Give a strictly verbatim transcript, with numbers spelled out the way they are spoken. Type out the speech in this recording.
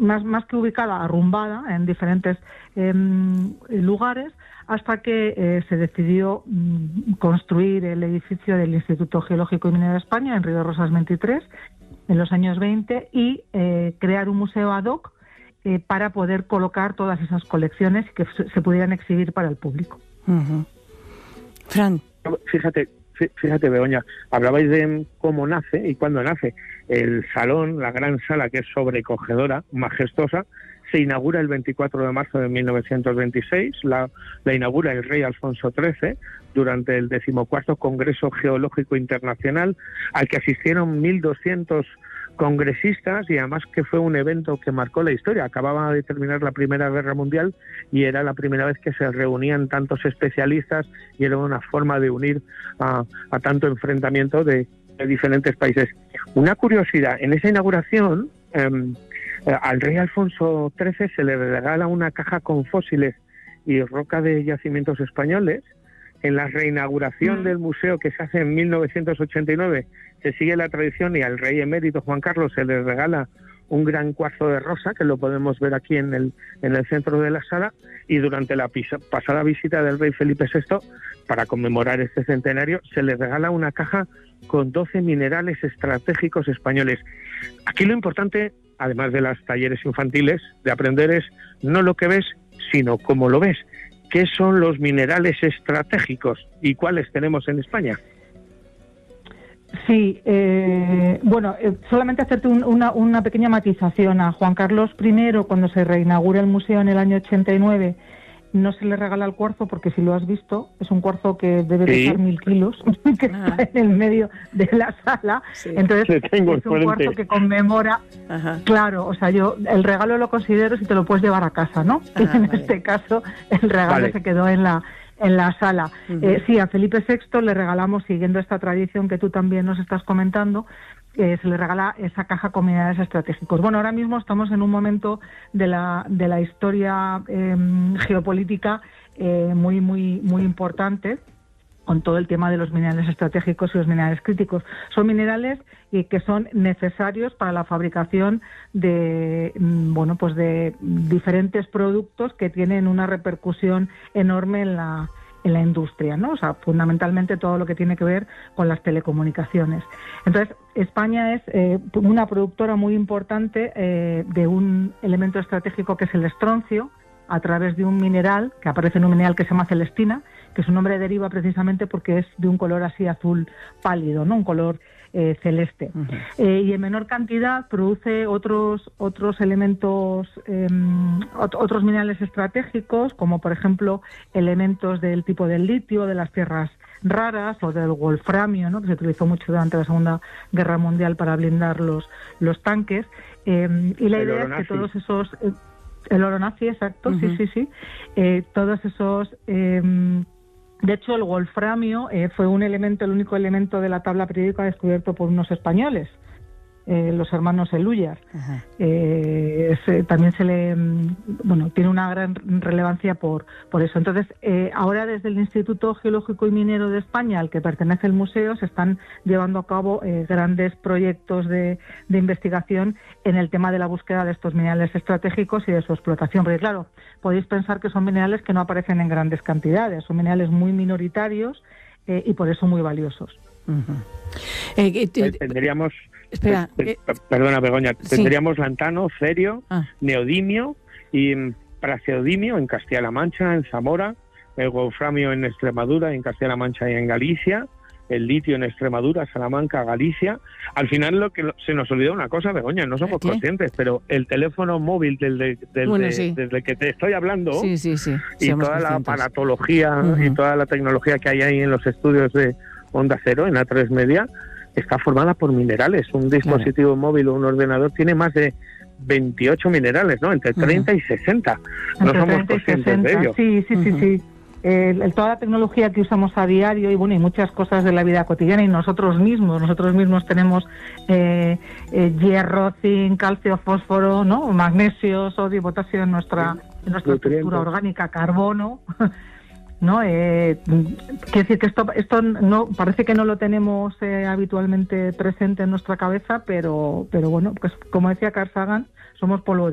más, más que ubicada, arrumbada en diferentes eh, lugares, hasta que eh, se decidió mm, construir el edificio del Instituto Geológico y Minero de España en Río de Rosas veintitrés en los años veinte y eh, crear un museo ad hoc eh, para poder colocar todas esas colecciones y que se, se pudieran exhibir para el público. Uh-huh. Fran. Fíjate, fíjate, Begoña, hablabais de cómo nace y cuándo nace. El salón, la gran sala, que es sobrecogedora, majestuosa, se inaugura el veinticuatro de marzo de mil novecientos veintiséis, la, la inaugura el rey Alfonso trece durante el decimocuarto Congreso Geológico Internacional, al que asistieron mil doscientos congresistas, y además que fue un evento que marcó la historia. Acababa de terminar la Primera Guerra Mundial y era la primera vez que se reunían tantos especialistas y era una forma de unir a, a tanto enfrentamiento de, de diferentes países. Una curiosidad, en esa inauguración eh, al rey Alfonso trece se le regala una caja con fósiles y roca de yacimientos españoles. En la reinauguración mm. del museo, que se hace en mil novecientos ochenta y nueve, se sigue la tradición y al rey emérito Juan Carlos se le regala un gran cuarzo de rosa, que lo podemos ver aquí en el, en el centro de la sala, y durante la pisa, pasada visita del rey Felipe sexto, para conmemorar este centenario, se le regala una caja con doce minerales estratégicos españoles. Aquí lo importante, además de los talleres infantiles, de aprender es no lo que ves, sino cómo lo ves. ¿Qué son los minerales estratégicos y cuáles tenemos en España? Sí, eh, bueno, eh, solamente hacerte un, una, una pequeña matización. A Juan Carlos primero, cuando se reinaugura el museo en el año ochenta y nueve, no se le regala el cuarzo, porque si lo has visto, es un cuarzo que debe sí. pesar mil kilos, que ah. está en el medio de la sala. Sí. Entonces, es un frente. cuarzo que conmemora. Ajá. Claro, o sea, yo el regalo lo considero si te lo puedes llevar a casa, ¿no? Ah, en vale. este caso, el regalo vale. se quedó en la en la sala. Uh-huh. Eh, sí, a Felipe sexto le regalamos, siguiendo esta tradición que tú también nos estás comentando, Eh, se le regala esa caja con minerales estratégicos. Bueno, ahora mismo estamos en un momento de la de la historia eh, geopolítica eh, muy muy muy importante, con todo el tema de los minerales estratégicos y los minerales críticos. Son minerales eh, que son necesarios para la fabricación de bueno pues de diferentes productos que tienen una repercusión enorme en la en la industria, ¿no? O sea, fundamentalmente todo lo que tiene que ver con las telecomunicaciones. Entonces, España es eh, una productora muy importante eh, de un elemento estratégico que es el estroncio, a través de un mineral, que aparece en un mineral que se llama celestina, que su nombre deriva precisamente porque es de un color así azul pálido, ¿no? Un color eh, celeste. Uh-huh. Eh, y en menor cantidad produce otros otros elementos, eh, ot- otros minerales estratégicos, como por ejemplo elementos del tipo del litio, de las tierras raras, o del wolframio, ¿no? Que se utilizó mucho durante la Segunda Guerra Mundial para blindar los, los tanques. Eh, y la El idea es que todos esos... Eh, el oro nazi, exacto, uh-huh. sí, sí, sí. Eh, todos esos... Eh, de hecho, el wolframio eh, fue un elemento, el único elemento de la tabla periódica descubierto por unos españoles, eh, los hermanos Elúyar. Uh-huh. Eh, se, también se le... Bueno, tiene una gran relevancia por, por eso. Entonces, eh, ahora desde el Instituto Geológico y Minero de España, al que pertenece el museo, se están llevando a cabo eh, grandes proyectos de, de investigación en el tema de la búsqueda de estos minerales estratégicos y de su explotación. Porque claro, podéis pensar que son minerales que no aparecen en grandes cantidades, son minerales muy minoritarios eh, y por eso muy valiosos. Uh-huh. Eh, eh, tendríamos... Espera, eh, Perdona, Begoña, sí. tendríamos lantano, cerio, ah. neodimio y praseodimio en Castilla-La Mancha, en Zamora, el wolframio en Extremadura, en Castilla-La Mancha y en Galicia, el litio en Extremadura, Salamanca, Galicia. Al final lo que se nos olvidó una cosa, Begoña, no somos ¿Qué? conscientes, pero el teléfono móvil del, del, del, bueno, de, sí. desde que te estoy hablando sí, sí, sí. y Somos toda conscientes. la aparatología uh-huh. y toda la tecnología que hay ahí en los estudios de Onda Cero, en A tres Media, está formada por minerales. Un dispositivo claro. móvil o un ordenador tiene más de veintiocho minerales, ¿no? Entre treinta uh-huh. y sesenta. No Entre somos conscientes de ello. Sí, sí, uh-huh. sí, sí. El, el, toda la tecnología que usamos a diario y bueno y muchas cosas de la vida cotidiana y nosotros mismos, nosotros mismos tenemos eh, eh, hierro, zinc, calcio, fósforo, ¿no? Magnesio, sodio, potasio en nuestra, en nuestra estructura orgánica, carbono. ¿No? Eh, quiere decir que esto esto no parece que no lo tenemos eh, habitualmente presente en nuestra cabeza, pero pero bueno, pues como decía Carl Sagan, somos polvo de